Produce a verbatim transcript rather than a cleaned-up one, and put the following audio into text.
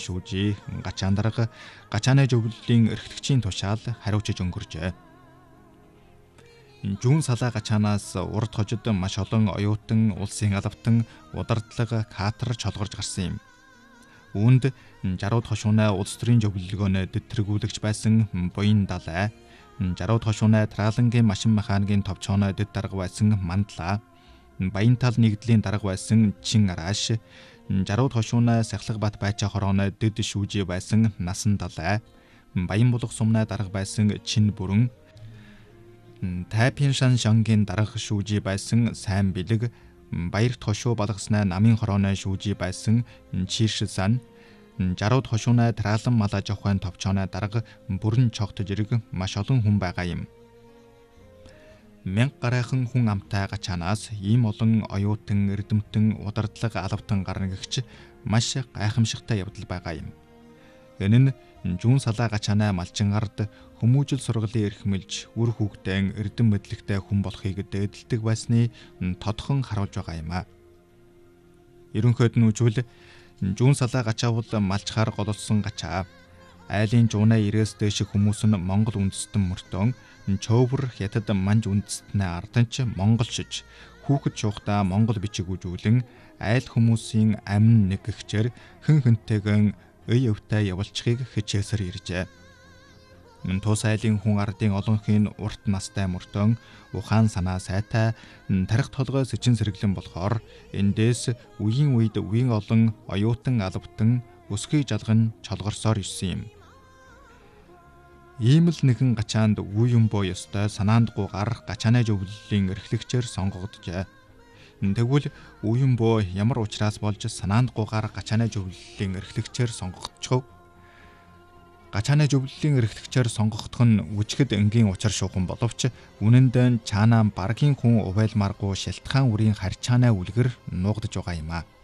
шүүжий, гачаан дарга, гачааны зөвлөлийн эрхлэгчийн тушаал хариуцж өнгөржээ. Жүүн салаа гачаанаас урд хожид маш олон оюутан, улсын албатан, удирдлага, катер чолгорж гарсан юм. Үүнд жарууд хошуунай улс төрийн зөвлөлгөөнө дэвтэргүүлэгч байсан Буян Далай, жарууд хошуунай Траалангийн машин механикийн товчооно дэд дарга байсан Мандлаа, Баянтал нэгдлийн дарга байсан Чин Арааш, жарууд хошуунай Сахлагбат Байчаа хорооно дэд шүүжий байсан Насан Далай, Баян булга сумнай дарга байсан Чин Бүрэн, Тайпин шан шангийн дарга шүүжий байсан Сайн Бэлэг, Баярт хошуу балгаснай намын хорооны шүүжий байсан Чирш сан, жарууд хошуунай Траалан мала жохайн товчооны дарга Бүрэн чогт жирэг маш олон хүн байгаа юм. Мянга гарайхан хүн амтай гачаанаас ийм олон оюутан, эрдэмтэн, удирдлага албатан гарна гэгч маш гайхамшигтай явдал байгаа юм. Энэ нь Жүүн салаа гачаанай малчин ард хүмүүжил сургалын эрхмэлж үр хүүхдэн эрдэм мэдлэгтэй хүн болохыг дээдэлдэг байсны тодхон харуулж байгаа юм а. Ерөнхийд нь үжвэл Жүүн салаа гачаавал малчхаар гололсон гачаа. Айлын жуунаа ирээс дэш хүмүүс нь Монгол үндэстэн мөртөө чөөвөр хятад манж үндэстнээ арданч монголшиж хүүхэд шуухтаа монгол бичиг үжүүлэн айл хүмүүсийн амин нэггчээр хэн хэнтэйгэн үй өвтэй явуулчихыг хичээсэр иржээ. Тус айлын хүн ардын олонхын урт настай мөртөө ухаан санаа сайтай тарих толгой сэчин сэргэлэн болохоор эндээс үеийн үед үеийн олон оюутан албатан өсгий жалган чолгорсоор ирсэн юм. Ийм л нэгэн гачаанд үе юм боо ёстой санаандгүйгээр гачааны зөвлөлийн эрхлэгчээр сонгогджээ. Тэгвэл үеийн боо ямар учраас болж санаандгүйгээр гачааны зөвлөлийн эрхлэгчээр сонгогдчихв? Гачааны зөвлөлийн эрхлэгчээр сонгогдох нь үжигэд энгийн учир шуухан боловч үнэнд нь чаанаа баргийн хүн увайлмааргүй шилтгаан үрийн харьчаанаа үлгэр нуугдж байгаа юм а.